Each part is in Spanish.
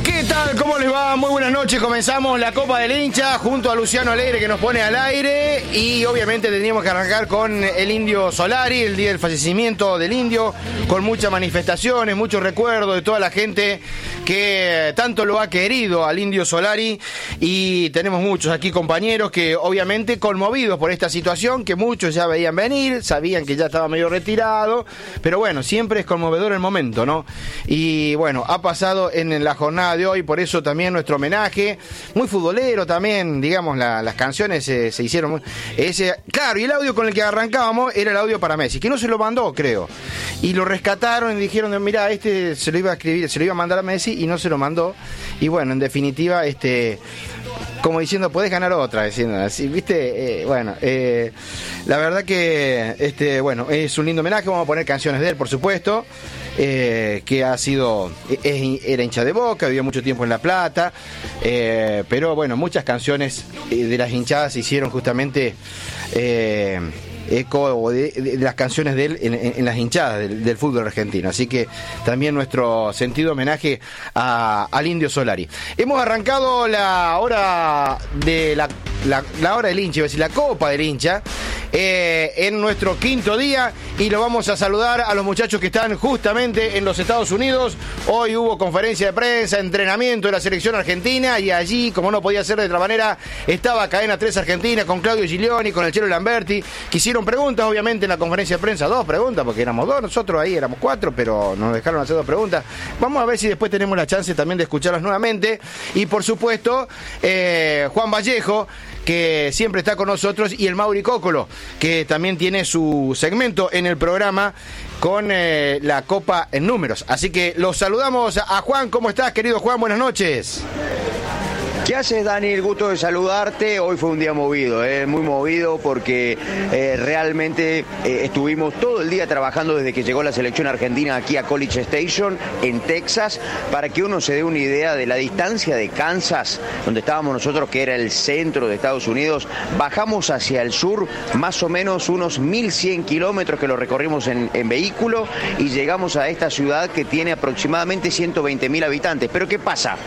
¿Qué tal? ¿Cómo les va? Muy buenas noches. Comenzamos la Copa del Hincha junto a Luciano Alegre, que nos pone al aire, y obviamente teníamos que arrancar con el Indio Solari, el día del fallecimiento del Indio, con muchas manifestaciones, muchos recuerdos de toda la gente que tanto lo ha querido al Indio Solari, y tenemos muchos aquí compañeros que obviamente conmovidos por esta situación, que muchos ya veían venir, sabían que ya estaba medio retirado, pero bueno, siempre es conmovedor el momento, ¿no? Y bueno, ha pasado en la jornada de hoy, por eso también nuestro homenaje, muy futbolero también, digamos, las canciones se hicieron, claro, y el audio con el que arrancábamos era el audio para Messi, que no se lo mandó, creo, y lo rescataron y dijeron, mira, se lo iba a escribir, se lo iba a mandar a Messi y no se lo mandó, y bueno, en definitiva, como diciendo, podés ganar otra, diciendo así, ¿viste? La verdad que, bueno, es un lindo homenaje. Vamos a poner canciones de él, por supuesto, que era hincha de Boca, vivió mucho tiempo en La Plata, pero bueno, muchas canciones de las hinchadas se hicieron justamente eco de las canciones de él en las hinchadas del fútbol argentino. Así que también nuestro sentido homenaje al Indio Solari. Hemos arrancado la hora de la hora del hincha, iba a decir, la Copa del Hincha, en nuestro quinto día, y lo vamos a saludar a los muchachos que están justamente en los Estados Unidos. Hoy hubo conferencia de prensa, entrenamiento de la selección argentina, y allí, como no podía ser de otra manera, estaba Cadena 3 Argentina con Claudio Giglioni, con el Chelo Lamberti, que hicieron preguntas, obviamente, en la conferencia de prensa, 2 preguntas, porque éramos 2, nosotros ahí éramos 4, pero nos dejaron hacer 2 preguntas. Vamos a ver si después tenemos la chance también de escucharlas nuevamente, y por supuesto, Juan Vallejo, que siempre está con nosotros, y el Mauri Cócolo, que también tiene su segmento en el programa con la Copa en Números. Así que los saludamos a Juan. ¿Cómo estás, querido Juan? Buenas noches. ¿Qué haces, Dani? El gusto de saludarte. Hoy fue un día movido, muy movido, porque realmente estuvimos todo el día trabajando desde que llegó la selección argentina aquí a College Station, en Texas, para que uno se dé una idea de la distancia de Kansas, donde estábamos nosotros, que era el centro de Estados Unidos. Bajamos hacia el sur, más o menos unos 1.100 kilómetros que lo recorrimos en vehículo, y llegamos a esta ciudad que tiene aproximadamente 120.000 habitantes. ¿Pero qué pasa?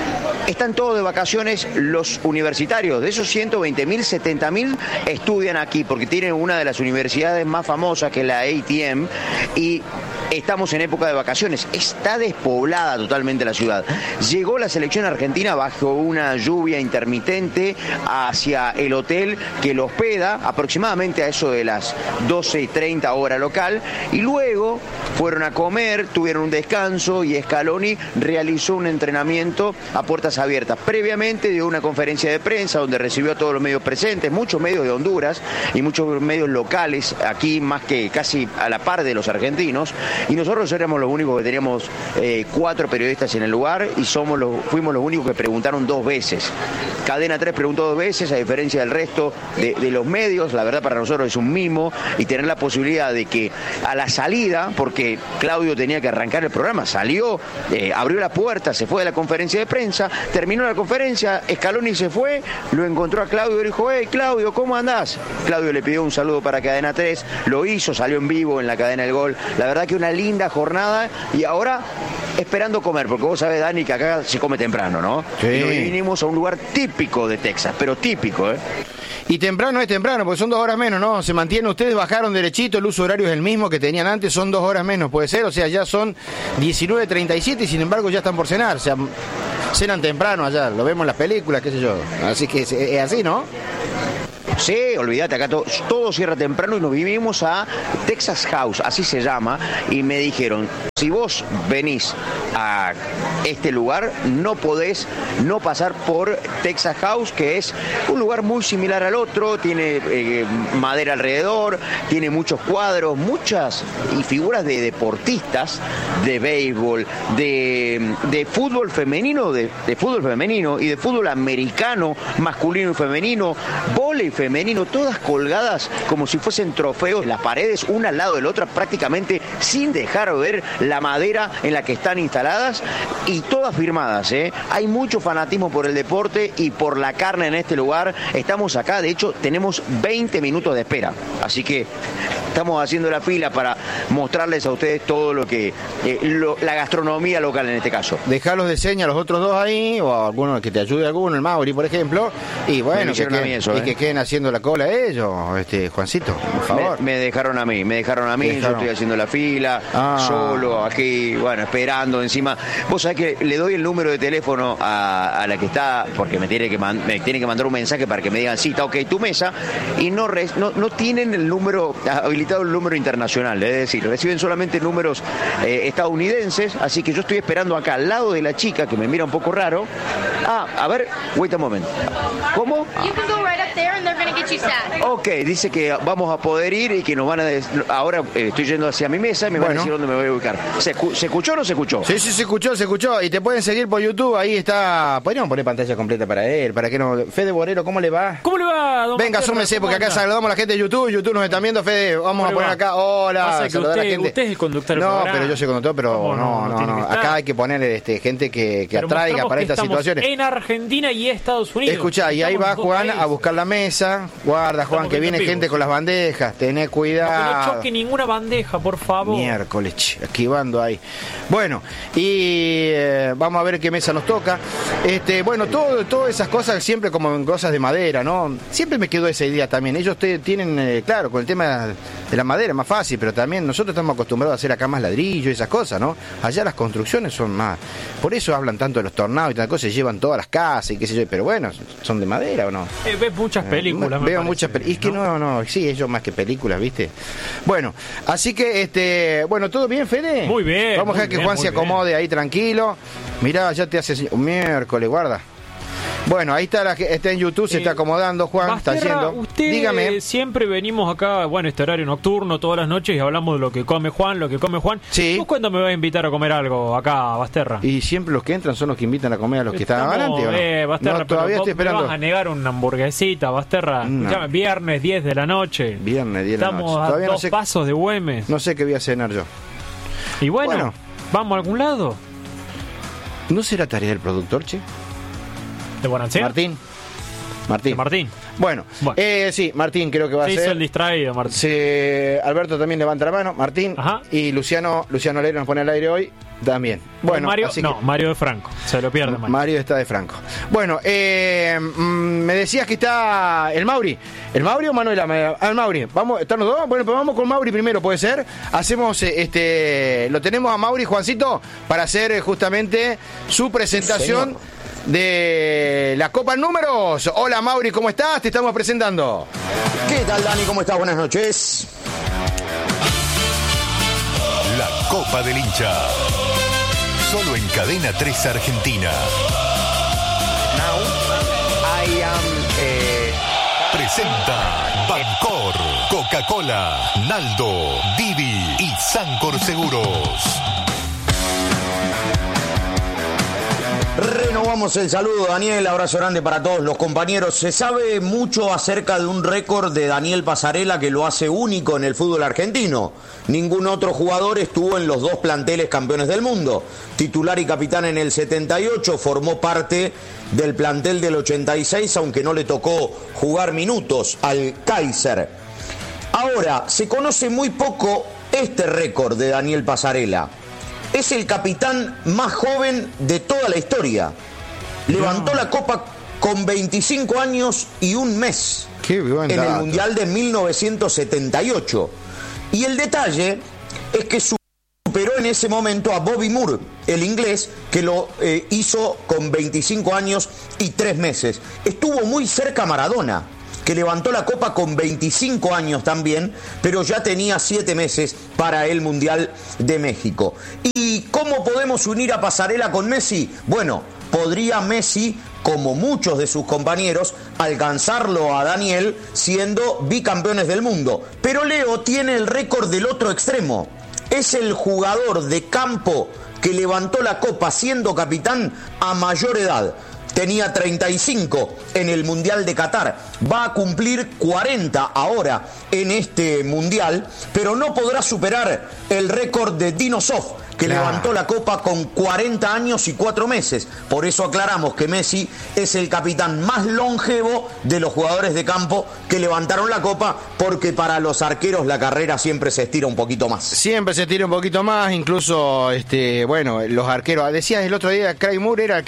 Están todos de vacaciones los universitarios. De esos 120.000, 70.000 estudian aquí, porque tienen una de las universidades más famosas, que es la ATM, y estamos en época de vacaciones. Está despoblada totalmente la ciudad. Llegó la selección argentina bajo una lluvia intermitente hacia el hotel que lo hospeda, aproximadamente a eso de las 12:30 hora local, y luego fueron a comer, tuvieron un descanso, y Scaloni realizó un entrenamiento a puertas abiertas. Previamente dio una conferencia de prensa donde recibió a todos los medios presentes, muchos medios de Honduras y muchos medios locales, aquí más que casi a la par de los argentinos, y nosotros éramos los únicos que teníamos 4 periodistas en el lugar, y fuimos los únicos que preguntaron 2 veces. Cadena 3 preguntó 2 veces, a diferencia del resto de los medios. La verdad, para nosotros es un mimo, y tener la posibilidad de que a la salida, porque Claudio tenía que arrancar el programa, salió, abrió la puerta, se fue de la conferencia de prensa, terminó la conferencia, Scaloni se fue, lo encontró a Claudio y dijo, Claudio, ¿cómo andás? Claudio le pidió un saludo para Cadena 3, lo hizo, salió en vivo en la cadena del Gol. La verdad que una linda jornada, y ahora esperando comer, porque vos sabés, Dani, que acá se come temprano, ¿no? Sí. Y hoy vinimos a un lugar típico de Texas, pero típico, Y temprano es temprano, porque son 2 horas menos, ¿no? Se mantiene, ustedes bajaron derechito, el uso horario es el mismo que tenían antes, son 2 horas menos, puede ser, o sea, ya son 19:37 y sin embargo ya están por cenar, o sea, cenan temprano allá, lo vemos en las películas, qué sé yo, así que es así, ¿no? Sí, olvídate, acá todo cierra temprano, y nos vivimos a Texas House, así se llama, y me dijeron, si vos venís a este lugar, no podés no pasar por Texas House, que es un lugar muy similar al otro, tiene madera alrededor, tiene muchos cuadros, muchas y figuras de deportistas, de béisbol, de fútbol femenino, de fútbol femenino y de fútbol americano, masculino y femenino, vóley femenino, todas colgadas como si fuesen trofeos, las paredes una al lado de la otra, prácticamente sin dejar ver la madera en la que están instaladas y todas firmadas, ¿eh? Hay mucho fanatismo por el deporte y por la carne en este lugar. Estamos acá, de hecho, tenemos 20 minutos de espera. Así que estamos haciendo la fila para mostrarles a ustedes todo lo que la gastronomía local en este caso. Dejarlos de seña a los otros dos ahí, o alguno que te ayude alguno, el Mauri, por ejemplo, y bueno, que queden haciendo la cola ellos, Juancito, por favor. Me dejaron a mí, yo estoy haciendo la fila, solo, aquí, bueno, esperando encima. Vos sabés que le doy el número de teléfono a la que está, porque me tiene que mandar un mensaje para que me digan, sí, está ok tu mesa, y no tienen el número habilitado, el número internacional, es decir, reciben solamente números estadounidenses, así que yo estoy esperando acá al lado de la chica que me mira un poco raro. A ver, wait a moment. ¿Cómo? Ok, dice que vamos a poder ir y que nos van a ahora estoy yendo hacia mi mesa y me van a decir dónde me voy a ubicar. ¿Se escuchó o no se escuchó? Sí, se escuchó. Y te pueden seguir por YouTube, ahí está. Podríamos poner pantalla completa para él, para que no. Fede Borero, ¿cómo le va? ¿Cómo le va, don Venga, súmese, porque acá saludamos a la gente de YouTube. YouTube nos están viendo, Fede. Vamos a poner acá. Hola, saludar a la gente. Usted es el conductor del programa. Pero yo soy conductor, pero no. Acá hay que poner gente que atraiga para estas situaciones. En Argentina y Estados Unidos. Escuchá, y ahí va Juan a buscar la mesa. Guarda, Juan, que viene gente con las bandejas. Tené cuidado. No choque ninguna bandeja, por favor. Miércoles, esquivando ahí. Bueno, y vamos a ver qué mesa nos toca. Bueno, todas esas cosas siempre como en cosas de madera, ¿no? Siempre me quedó esa idea también. Ellos tienen, claro, con el tema de la madera es más fácil, pero también nosotros estamos acostumbrados a hacer acá más ladrillo y esas cosas, ¿no? Allá las construcciones son más. Por eso hablan tanto de los tornados y tantas cosas, se llevan todas las casas y qué sé yo, pero bueno, ¿son de madera o no? Ves muchas películas. Veo muchas películas. Es que no, sí, ellos más que películas, ¿viste? Bueno, así que, bueno, ¿todo bien, Fede? Muy bien. Vamos a dejar que Juan se acomode ahí tranquilo. Mirá, ya te hace miércoles, guarda. Bueno, ahí está está en YouTube, se está acomodando, Juan, Basterra, está yendo. Dígame. Siempre venimos acá, este horario nocturno, todas las noches, y hablamos de lo que come Juan. Sí. ¿Vos cuándo me vas a invitar a comer algo acá, Basterra? Y siempre los que entran son los que invitan a comer a los que están adelante, ¿o no? Basterra, no, todavía estoy esperando. ¿Me vas a negar una hamburguesita, Basterra? No. Escuchame, viernes 10 de la noche. Viernes 10 de la noche. Estamos a 2 pasos de Güemes. No sé qué voy a cenar yo. Y bueno, ¿vamos a algún lado? ¿No será tarea del productor, che? ¿De Bonancea? Martín. Bueno. Sí, Martín creo que va a ser. Se hizo el distraído, Martín. Alberto también levanta la mano, Martín. Ajá. Y Luciano Leiro nos pone al aire hoy también. Bueno, Mario de Franco. Se lo pierde, Mario está de Franco. Bueno, me decías que está el Mauri. ¿El Mauri o Manuela? El Mauri. ¿Están los dos? Bueno, pues vamos con Mauri primero, ¿puede ser? Hacemos, lo tenemos a Mauri, Juancito, para hacer justamente su presentación de la Copa en Números. Hola, Mauri, ¿cómo estás? Te estamos presentando. ¿Qué tal, Dani? ¿Cómo estás? Buenas noches. La Copa del Hincha. Solo en Cadena 3 Argentina. Now I am... Presenta Bancor, Coca-Cola, Naldo, Didi y Sancor Seguros. Renovamos el saludo, Daniel, abrazo grande para todos los compañeros. Se sabe mucho acerca de un récord de Daniel Passarella que lo hace único en el fútbol argentino. Ningún otro jugador estuvo en los dos planteles campeones del mundo. Titular y capitán en el 78, formó parte del plantel del 86, aunque no le tocó jugar minutos al Kaiser. Ahora, se conoce muy poco este récord de Daniel Passarella. Es el capitán más joven de toda la historia. Levantó la copa con 25 años y un mes en el Mundial de 1978. Y el detalle es que superó en ese momento a Bobby Moore, el inglés, que lo hizo con 25 años y 3 meses. Estuvo muy cerca Maradona, que levantó la copa con 25 años también, pero ya tenía 7 meses para el Mundial de México. ¿Y cómo podemos unir a Passarella con Messi? Bueno, podría Messi, como muchos de sus compañeros, alcanzarlo a Daniel siendo bicampeones del mundo. Pero Leo tiene el récord del otro extremo. Es el jugador de campo que levantó la copa siendo capitán a mayor edad. Tenía 35 en el Mundial de Qatar, va a cumplir 40 ahora en este Mundial, pero no podrá superar el récord de Dino Zoff, que Claro. levantó la Copa con 40 años y 4 meses. Por eso aclaramos que Messi es el capitán más longevo de los jugadores de campo que levantaron la Copa, porque para los arqueros la carrera siempre se estira un poquito más. Siempre se tira un poquito más, incluso, bueno, los arqueros. Decías el otro día, Craig Moore era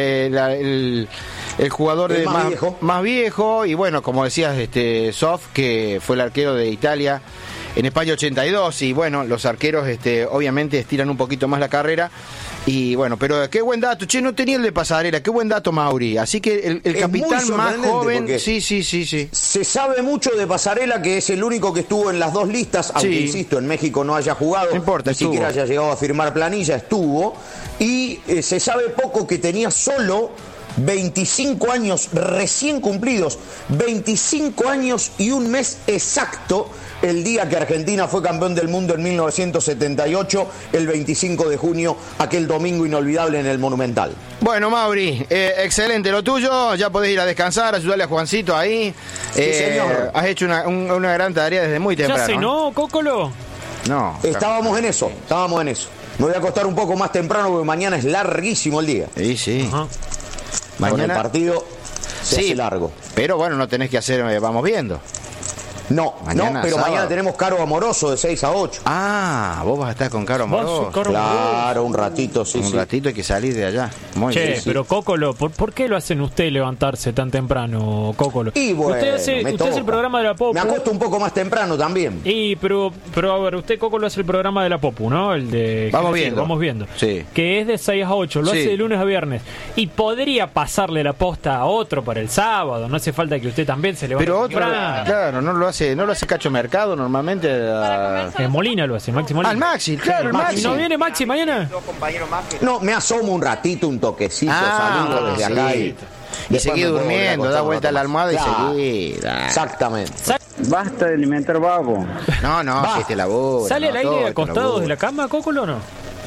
el jugador El más viejo, y bueno, como decías, Sof, que fue el arquero de Italia en España 82, y bueno, los arqueros obviamente estiran un poquito más la carrera. Y bueno, pero qué buen dato, no tenía el de Pasarela, qué buen dato, Mauri. Así que el capitán más joven, sí. Se sabe mucho de Pasarela, que es el único que estuvo en las dos listas, aunque insisto, en México no haya jugado, no importa, ni siquiera haya llegado a firmar planilla, estuvo. Y se sabe poco que tenía solo 25 años recién cumplidos, 25 años y un mes exacto, el día que Argentina fue campeón del mundo en 1978, el 25 de junio, aquel domingo inolvidable en el Monumental. Bueno, Mauri, excelente lo tuyo, ya podés ir a descansar, ayudarle a Juancito ahí. Sí, señor. Has hecho una gran tarea desde muy temprano. ¿Ya cenó, Cócolo? No. Estábamos en eso. Me voy a acostar un poco más temprano porque mañana es larguísimo el día. Sí. Ajá. Con el partido se hace largo. Pero bueno, no tenés que hacer, vamos viendo. No, pero mañana tenemos Caro Amoroso de 6 a 8. Ah, vos vas a estar con Caro Amoroso. Claro, un ratito, Un ratito hay que salir de allá. Muy Che, bien. pero Cócolo, ¿por qué lo hacen usted levantarse tan temprano, Cócolo? Y bueno, usted hace el programa de la Popu. Me acuesto un poco más temprano también. Pero a ver, usted, Cócolo, hace el programa de la Popu, ¿no? El de Vamos viendo. Sí. Que es de 6 a 8, lo Sí. hace de lunes a viernes. Y podría pasarle la posta a otro para el sábado, no hace falta que usted también se levante Pero otro, temprano. claro, no lo hace Cacho Mercado normalmente. Molina lo hace, Maxi Molina. Al Maxi, claro, el Maxi. ¿No viene Maxi mañana? No, me asomo un ratito, un toquecito, saludo desde acá y seguí durmiendo, da vuelta a la almohada y seguí. Exactamente. Basta de alimentar vago. No, si este laburo. ¿Sale al aire acostado laburo. de la cama, Cócolo, o no?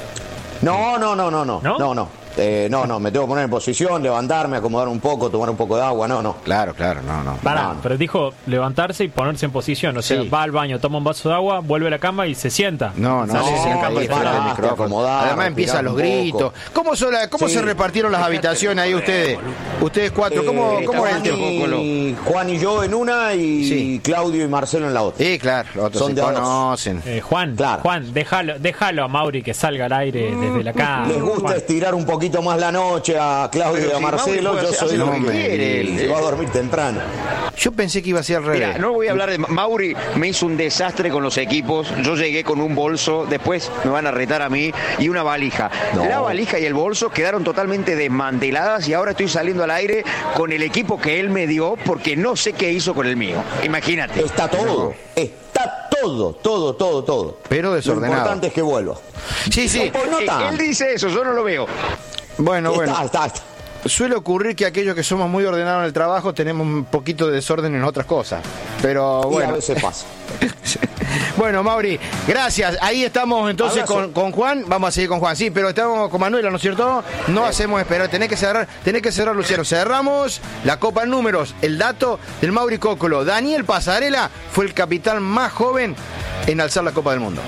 No, me tengo que poner en posición, levantarme, acomodar un poco, tomar un poco de agua, no. Claro, no. Pará, pero dijo levantarse y ponerse en posición. O sea, Sí. va al baño, toma un vaso de agua, vuelve a la cama y se sienta. No, Sale se de la sienta cama ahí y frente al para, micrófono. acomodar, Además empiezan los respirar un gritos. poco. ¿Cómo Sí. se repartieron las habitaciones ahí ustedes? Ustedes cuatro, ¿cómo es el tiempo? Juan y yo en una y Sí. Claudio y Marcelo en la otra. Sí, claro, los otros Son se de a dos. conocen. Juan, Claro. Juan, déjalo a Mauri que salga al aire desde la cama. Les gusta Juan. estirar un poquito más la noche a Claudio y a Marcelo. Yo soy lo el que que va a dormir temprano. Yo pensé que iba a ser al revés. Mira, no voy a hablar de Mauri, me hizo un desastre con los equipos. Yo llegué con un bolso, después me van a retar a mí, y una valija. No. La valija y el bolso quedaron totalmente desmanteladas y ahora estoy saliendo al aire con el equipo que él me dio porque no sé qué hizo con el mío. Imagínate. Está todo. Está todo. Pero Lo desordenado. importante es que vuelva. Sí. No tanto. Él dice eso, yo no lo veo. Bueno. Está. Suele ocurrir que aquellos que somos muy ordenados en el trabajo tenemos un poquito de desorden en otras cosas. Pero Y a bueno. veces pasa. Bueno, Mauri, gracias. Ahí estamos entonces Abrazo. con Juan. Vamos a seguir con Juan. Sí, pero estamos con Manuela, ¿no es cierto? No hacemos esperar. Tenés que cerrar, Luciano. Cerramos la Copa en números. El dato del Mauri Cócolo. Daniel Pasarela fue el capitán más joven en alzar la Copa del Mundo.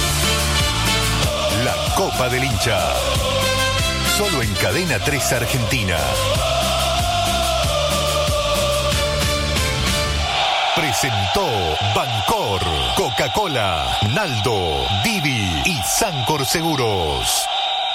La Copa del Hincha. Solo en Cadena 3 Argentina. Presentó Bancor, Coca-Cola, Naldo, Didi y Sancor Seguros.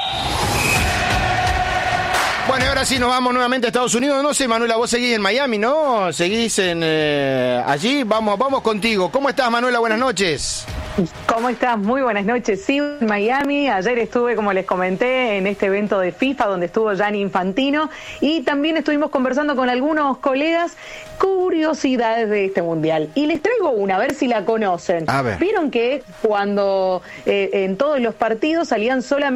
Bueno, y ahora sí nos vamos nuevamente a Estados Unidos. No sé, Manuela, vos seguís en Miami, ¿no? Seguís en allí. Vamos contigo. ¿Cómo estás, Manuela? Buenas noches. ¿Cómo estás? Muy buenas noches. Sí, en Miami. Ayer estuve, como les comenté, en este evento de FIFA donde estuvo Gianni Infantino y también estuvimos conversando con algunos colegas curiosidades de este mundial. Y les traigo una, a ver si la conocen. A ver. Vieron que cuando en todos los partidos salían solamente